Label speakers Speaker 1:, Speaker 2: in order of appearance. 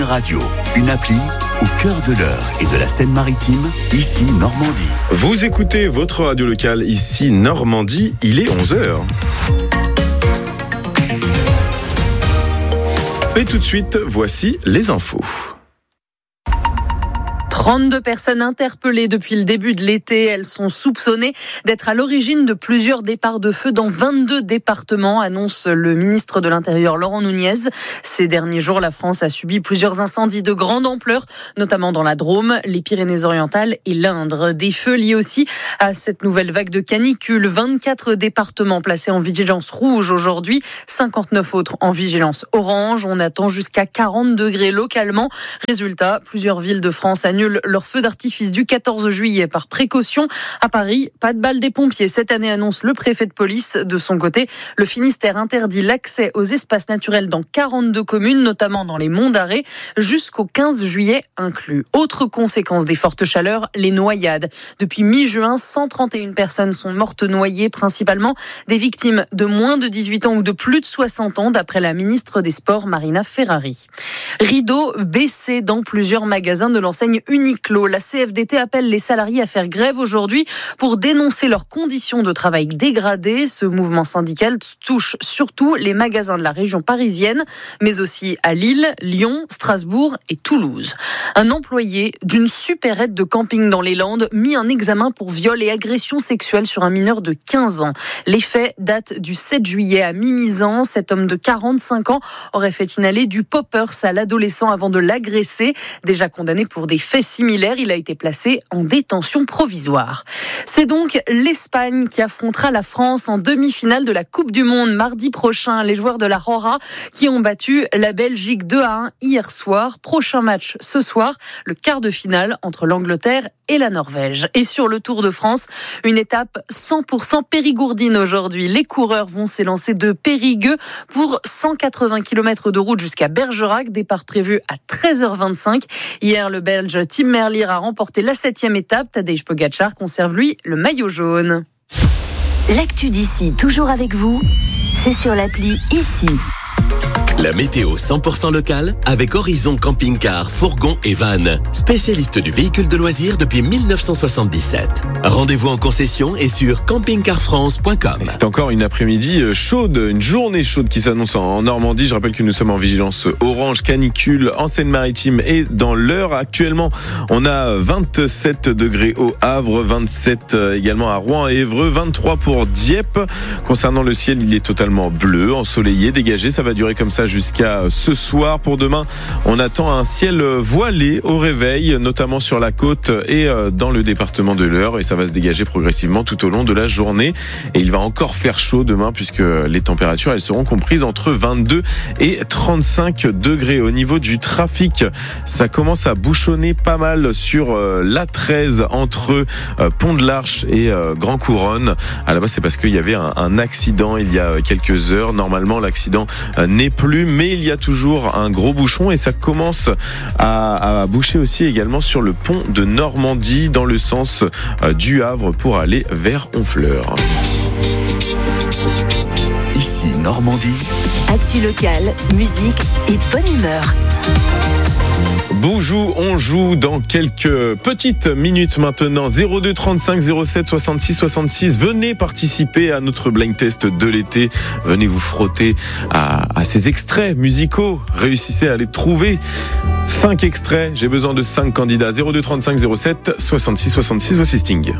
Speaker 1: Radio, une appli au cœur de l'Eure et de la Seine-Maritime, ici Normandie.
Speaker 2: Vous écoutez votre radio locale, ici Normandie, il est 11h. Et tout de suite, voici les infos.
Speaker 3: 32 personnes interpellées depuis le début de l'été. Elles sont soupçonnées d'être à l'origine de plusieurs départs de feu dans 22 départements, annonce le ministre de l'Intérieur Laurent Nunez. Ces derniers jours, la France a subi plusieurs incendies de grande ampleur, notamment dans la Drôme, les Pyrénées-Orientales et l'Indre. Des feux liés aussi à cette nouvelle vague de canicule. 24 départements placés en vigilance rouge aujourd'hui, 59 autres en vigilance orange. On attend jusqu'à 40 degrés localement. Résultat, plusieurs villes de France annulent leur feu d'artifice du 14 juillet par précaution. À Paris, pas de bal des pompiers. Cette année, annonce le préfet de police. De son côté, le Finistère interdit l'accès aux espaces naturels dans 42 communes, notamment dans les monts d'Arrée, jusqu'au 15 juillet inclus. Autre conséquence des fortes chaleurs, les noyades. Depuis mi-juin, 131 personnes sont mortes noyées, principalement des victimes de moins de 18 ans ou de plus de 60 ans, d'après la ministre des Sports, Marina Ferrari. Rideau baissé dans plusieurs magasins de l'enseigne Uniqlo. La CFDT appelle les salariés à faire grève aujourd'hui pour dénoncer leurs conditions de travail dégradées. Ce mouvement syndical touche surtout les magasins de la région parisienne, mais aussi à Lille, Lyon, Strasbourg et Toulouse. Un employé d'une supérette de camping dans les Landes mis en examen pour viol et agression sexuelle sur un mineur de 15 ans. Les faits datent du 7 juillet à Mimizan. Cet homme de 45 ans aurait fait inhaler du poppers à l'adolescent avant de l'agresser. Déjà condamné pour des faits similaires, il a été placé en détention provisoire. C'est donc l'Espagne qui affrontera la France en demi-finale de la Coupe du Monde mardi prochain. Les joueurs de la Rora qui ont battu la Belgique 2-1 hier soir. Prochain match ce soir, le quart de finale entre l'Angleterre et la Norvège. Et sur le Tour de France, une étape 100% périgourdine aujourd'hui. Les coureurs vont s'élancer de Périgueux pour 180 km de route jusqu'à Bergerac. Départ prévu à 13h25. Hier, le Belge Tim Merlier a remporté la 7e étape. Tadej Pogačar conserve, lui, le maillot jaune.
Speaker 4: L'actu d'ici, toujours avec vous, c'est sur l'appli ici.
Speaker 5: La météo 100% locale avec Horizon Camping Car, Fourgon et Van. Spécialiste du véhicule de loisirs depuis 1977. Rendez-vous en concession et sur campingcarfrance.com.
Speaker 2: C'est encore une après-midi chaude, une journée chaude qui s'annonce en Normandie. Je rappelle que nous sommes en vigilance orange, canicule en Seine-Maritime et dans l'Eure. Actuellement, on a 27 degrés au Havre, 27 également à Rouen et Évreux, 23 pour Dieppe. Concernant le ciel, il est totalement bleu, ensoleillé, dégagé. Ça va durer comme ça jusqu'à ce soir. Pour demain, on attend un ciel voilé au réveil, notamment sur la côte et dans le département de l'Eure, et ça va se dégager progressivement tout au long de la journée. Et il va encore faire chaud demain puisque les températures, elles seront comprises entre 22 et 35 degrés. Au niveau du trafic, ça commence à bouchonner pas mal sur l'A13 entre Pont de l'Arche et Grand Couronne. À la base, c'est parce qu'il y avait un accident il y a quelques heures. Normalement, l'accident n'est plus, mais il y a toujours un gros bouchon et ça commence à boucher aussi également sur le pont de Normandie dans le sens du Havre pour aller vers Honfleur.
Speaker 1: Ici Normandie.
Speaker 4: Actu locale, musique et bonne humeur.
Speaker 2: Bonjour, on joue dans quelques petites minutes maintenant. 02 35 07 66 66. Venez participer à notre blind test de l'été. Venez vous frotter à ces extraits musicaux. Réussissez à les trouver. 5 extraits. J'ai besoin de 5 candidats. 02 35 07 66 66. Voici Sting.